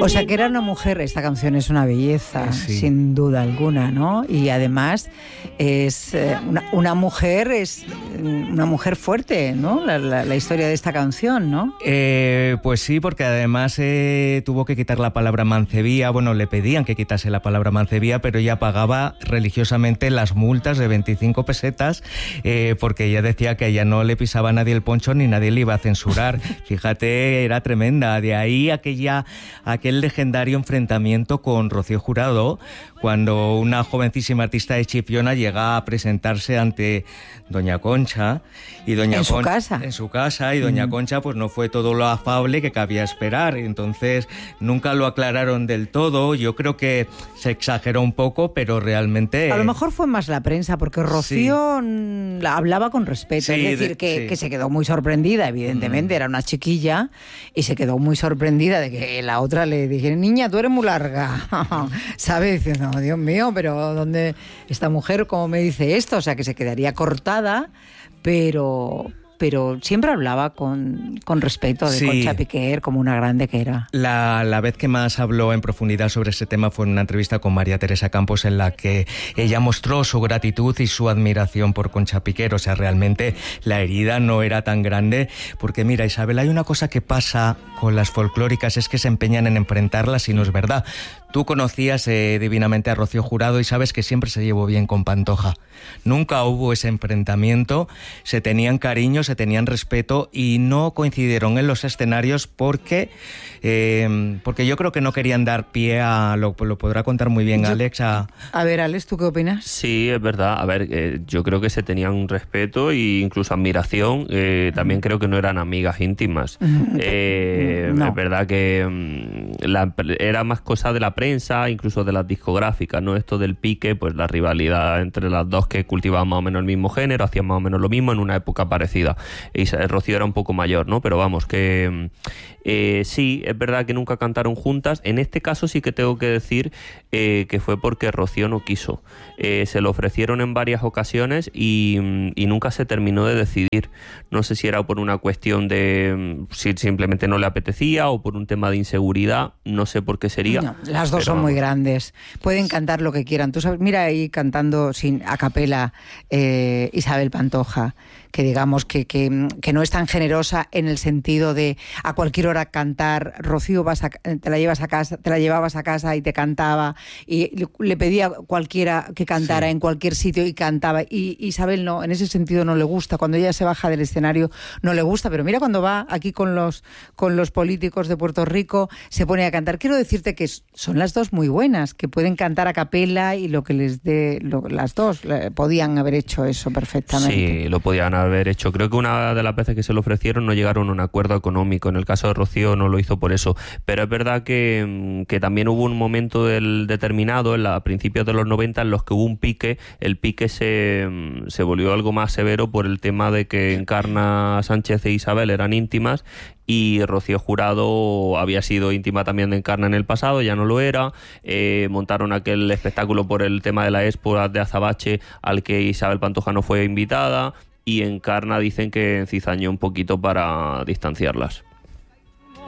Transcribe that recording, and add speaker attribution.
Speaker 1: O sea que era una mujer, esta canción es una belleza,
Speaker 2: sí,
Speaker 1: sin duda alguna, ¿no? Y además es una mujer fuerte, ¿no? La historia de esta canción, ¿no?
Speaker 2: Pues sí, porque además tuvo que quitar la palabra mancebía. Bueno, le pedían que quitase la palabra mancebía, pero ella pagaba religiosamente las multas de 25 pesetas porque ella decía que a ella no le pisaba a nadie el poncho ni nadie le iba a censurar. Fíjate, era tremenda. De ahí aquel legendario enfrentamiento con Rocío Jurado, cuando una jovencísima artista de Chipiona llega a presentarse ante Doña Concha y
Speaker 1: En su casa
Speaker 2: y Doña Concha pues no fue todo lo afable que cabía esperar. Entonces nunca lo aclararon del todo. Yo creo que se exageró un poco, pero realmente
Speaker 1: a lo mejor fue más la prensa, porque Rocío la hablaba con respeto, es decir, que se quedó muy sorprendida, evidentemente, era una chiquilla y se quedó muy sorprendida de que la otra le dijera: niña, tú eres muy larga, ¿sabes? Diciendo, Dios mío, pero ¿dónde esta mujer, cómo me dice esto? O sea, que se quedaría cortada, pero siempre hablaba con respeto de Concha Piquer, como una grande que era.
Speaker 2: La vez que más habló en profundidad sobre ese tema fue en una entrevista con María Teresa Campos, en la que ella mostró su gratitud y su admiración por Concha Piquer. O sea, realmente la herida no era tan grande, porque mira, Isabel, hay una cosa que pasa con las folclóricas, es que se empeñan en enfrentarlas y no es verdad. Tú conocías divinamente a Rocío Jurado y sabes que siempre se llevó bien con Pantoja. Nunca hubo ese enfrentamiento, se tenían cariño, se tenían respeto y no coincidieron en los escenarios porque yo creo que no querían dar pie a... Lo podrá contar muy bien Alex.
Speaker 1: A ver, Alex, ¿tú qué opinas?
Speaker 3: Sí, es verdad. A ver, yo creo que se tenían un respeto e incluso admiración. También creo que no eran amigas íntimas.
Speaker 1: No.
Speaker 3: Es verdad que era más cosa de la prensa, incluso de las discográficas, ¿no? Esto del pique, pues la rivalidad entre las dos, que cultivaban más o menos el mismo género, hacían más o menos lo mismo en una época parecida. Y Rocío era un poco mayor, ¿no? Pero vamos, que sí, es verdad que nunca cantaron juntas. En este caso sí que tengo que decir que fue porque Rocío no quiso. Se lo ofrecieron en varias ocasiones y nunca se terminó de decidir. No sé si era por una cuestión de si simplemente no le apetecía o por un tema de inseguridad, no sé por qué sería.
Speaker 1: No, las dos son muy grandes, pueden cantar lo que quieran. Tú sabes, mira ahí cantando a capela Isabel Pantoja, que digamos que no es tan generosa en el sentido de a cualquier hora cantar. Rocío te la llevabas a casa y te cantaba, y le pedía a cualquiera que cantara en cualquier sitio y cantaba. Y Isabel no, en ese sentido no le gusta. Cuando ella se baja del escenario no le gusta, pero mira cuando va aquí con los políticos de Puerto Rico se pone a cantar. Quiero decirte que son las dos muy buenas, que pueden cantar a capela y lo que les dé, las dos podían haber hecho eso perfectamente.
Speaker 3: Sí, lo podían haber hecho. Creo que una de las veces que se lo ofrecieron no llegaron a un acuerdo económico. En el caso de Rocío no lo hizo por eso. Pero es verdad que también hubo un momento determinado, a principios de los 90, en los que hubo un pique. El pique se volvió algo más severo por el tema de que Encarna Sánchez e Isabel eran íntimas y Rocío Jurado había sido íntima también de Encarna en el pasado, ya no lo era. Montaron aquel espectáculo por el tema de la Expo de Azabache al que Isabel Pantoja no fue invitada, y Encarna dicen que encizañó un poquito para distanciarlas.